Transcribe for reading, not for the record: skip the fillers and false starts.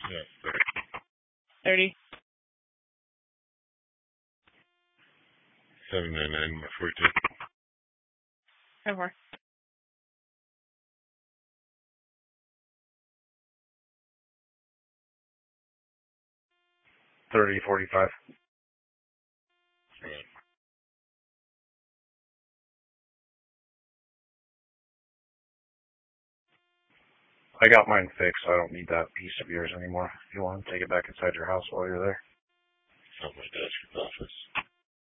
Yeah, 30. 799 my 14. 4. 3045. Right. I got mine fixed, so I don't need that piece of yours anymore. If you want to take it back inside your house while you're there. At my desk office.